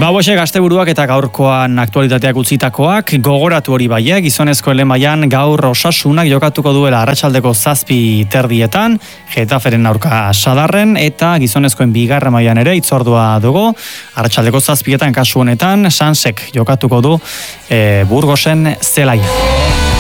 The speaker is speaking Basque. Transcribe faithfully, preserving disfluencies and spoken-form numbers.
Ba, hoxe gazteburuak eta gaurkoan aktualitateak utzitakoak, gogoratu hori bai, gizonezko elemaian gaur Osasunak jokatuko duela arratsaldeko zazpi terdietan, Getaferen aurka Sadarren, eta gizonezkoen bigarren mailan ere itzordua dugu, arratsaldeko zazpietan kasu honetan, Sansek jokatuko du e, Burgosen zelaian.